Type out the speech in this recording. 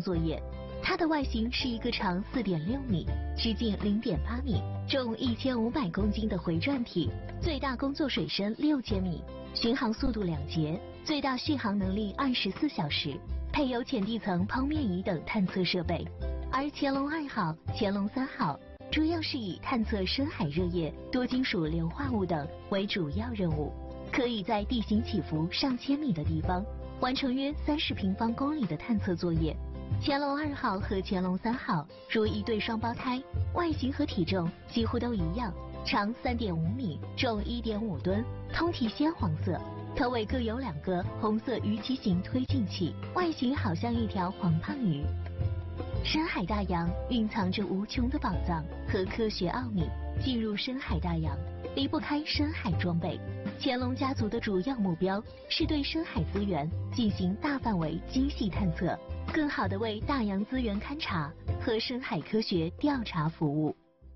作业。它的外形是一个长4.6米、直径0.8米、重1500公斤的回转体，最大工作水深6000米，巡航速度2节，最大续航能力24小时，配有浅地层剖面仪等探测设备。而潜龙2号、潜龙3号主要是以探测深海热液、多金属硫化物等为主要任务，可以在地形起伏上千米的地方完成约30平方公里的探测作业。潜龙2号和潜龙3号如一对双胞胎，外形和体重几乎都一样，长3.5米，重1.5吨，通体鲜黄色，头尾各有2个红色鱼鳍形推进器，外形好像一条黄胖鱼。深海大洋蕴藏着无穷的宝藏和科学奥秘，进入深海大洋离不开深海装备。潜龙家族的主要目标是对深海资源进行大范围精细探测，更好地为大洋资源勘察和深海科学调查服务。